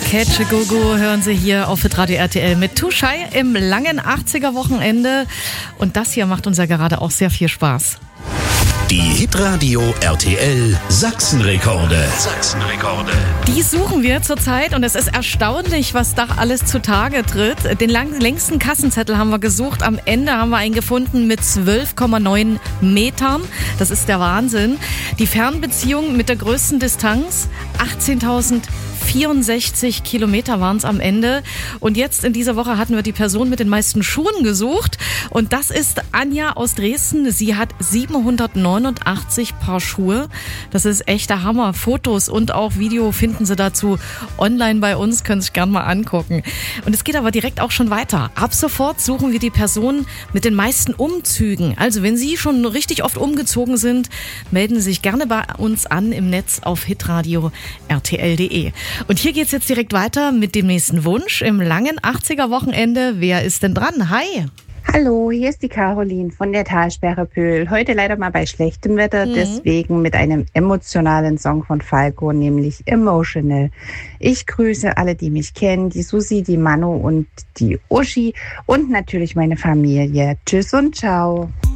Catch a Go-Go hören Sie hier auf Hitradio RTL mit Too Shy im langen 80er-Wochenende. Und das hier macht uns ja gerade auch sehr viel Spaß. Die Hitradio RTL Sachsenrekorde. Die suchen wir zurzeit und es ist erstaunlich, was da alles zutage tritt. Den längsten Kassenzettel haben wir gesucht. Am Ende haben wir einen gefunden mit 12,9 Metern. Das ist der Wahnsinn. Die Fernbeziehung mit der größten Distanz, 18.064 Kilometer waren es am Ende. Und jetzt in dieser Woche hatten wir die Person mit den meisten Schuhen gesucht. Und das ist Anja aus Dresden. Sie hat 789 Paar Schuhe. Das ist echt der Hammer. Fotos und auch Video finden Sie dazu online bei uns. Können Sie sich gerne mal angucken. Und es geht aber direkt auch schon weiter. Ab sofort suchen wir die Person mit den meisten Umzügen. Also wenn Sie schon richtig oft umgezogen sind, melden Sie sich gerne bei uns an im Netz auf hitradio rtl.de. Und hier geht's jetzt direkt weiter mit dem nächsten Wunsch im langen 80er-Wochenende. Wer ist denn dran? Hi! Hallo, hier ist die Caroline von der Talsperre Pöhl. Heute leider mal bei schlechtem Wetter, deswegen mit einem emotionalen Song von Falco, nämlich Emotional. Ich grüße alle, die mich kennen, die Susi, die Manu und die Uschi und natürlich meine Familie. Tschüss und ciao.